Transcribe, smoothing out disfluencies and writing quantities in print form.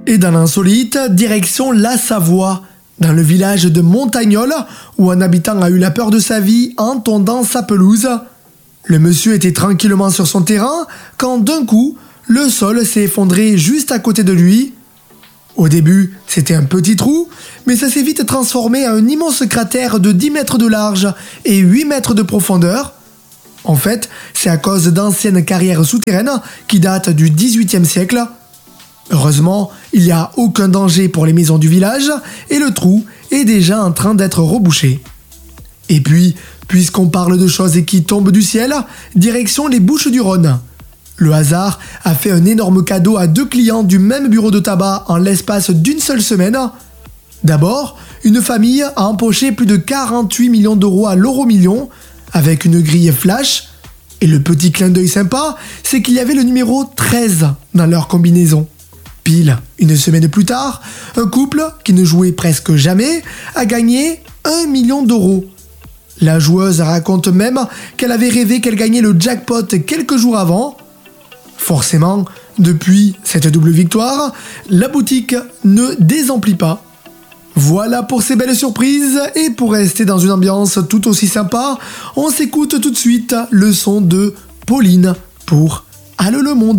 Et dans l'insolite, direction la Savoie, dans le village de Montagnole, où un habitant a eu la peur de sa vie en tondant sa pelouse. Le monsieur était tranquillement sur son terrain quand d'un coup, le sol s'est effondré juste à côté de lui. Au début, c'était un petit trou, mais ça s'est vite transformé en un immense cratère de 10 mètres de large et 8 mètres de profondeur. En fait, c'est à cause d'anciennes carrières souterraines qui datent du XVIIIe siècle. Heureusement, il n'y a aucun danger pour les maisons du village et le trou est déjà en train d'être rebouché. Et puis, puisqu'on parle de choses qui tombent du ciel, direction les Bouches-du-Rhône. Le hasard a fait un énorme cadeau à 2 clients du même bureau de tabac en l'espace d'une seule semaine. D'abord, une famille a empoché plus de 48 millions d'euros à l'euro-million avec une grille flash. Et le petit clin d'œil sympa, c'est qu'il y avait le numéro 13 dans leur combinaison. Pile, une semaine plus tard, un couple qui ne jouait presque jamais a gagné 1 million d'euros. La joueuse raconte même qu'elle avait rêvé qu'elle gagnait le jackpot quelques jours avant. Forcément, depuis cette double victoire, la boutique ne désemplit pas. Voilà pour ces belles surprises, et pour rester dans une ambiance tout aussi sympa, on s'écoute tout de suite le son de Pauline pour Allô le monde.